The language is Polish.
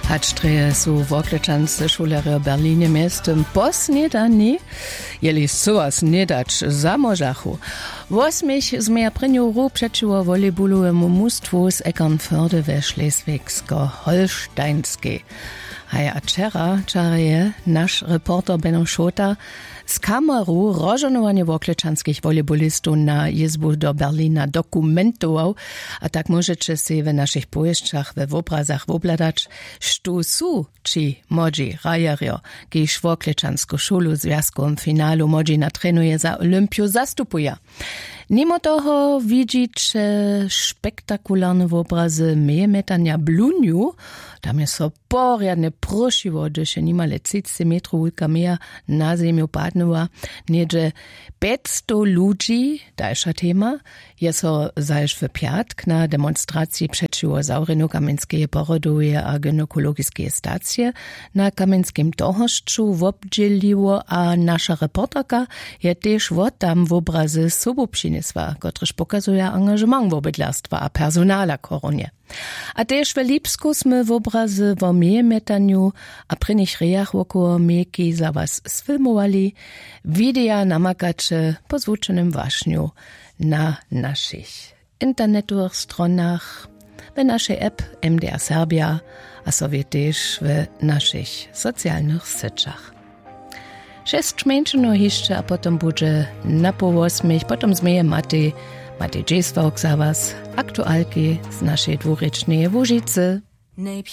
Hačtreje su Woklečance šulerja Berlinie miestem po snedani, jeli sowas nedać zamożachu. Wosmich zmija prinjuru przeciwo volejbolowemu mustwu z Eckernförde we Schleswigsko-Holsteinskiej. Haja ačera čareje naš reporter Benno Schota z kameru rozžonovanie woklečanských volejbolistov na jezbu do Berlína dokumentoval, a tak môžete si v našich poješťach ve obrazach obladać, što sú či modži rajerio, kiež woklečanskú šulu związkom finalu modži natrenuje za Olympiu zastupuje. Mimo toho widzicie spektakularne obrazy metania bluniu, tam je so poriadne prosziwo, gdy się nimale 30 metrów kamia na ziemiu padnęła, niedzie 500 ludzi, dalsza tema, je so zaś w piatk na demonstracji przeciwko Zaurinu Kamińskiej porodowej a gynekologiskiej stacji na Kamińskim Tohoszczu wobdzieliło, a nasza reporterka je też tam w obrazy sobopšinnictwa, kotryż pokazuje angażement wobydlarstwa a personala koronie. A też w Lipsku sme w obrazy w metaniu a przy nich rejach wokoło mieki za was sfilmowali, widea namakacze po zvučenym wašniu na naszych internetowych stronach, w naszej app MDR Serbia, a sobie też w naszych socjalnych sieciach. 6 miesięcy jeszcze, a potem będzie na po 8, potem zmieje Matej Dżeswałk za was, aktualki z naszej dwurycznej Łużycy.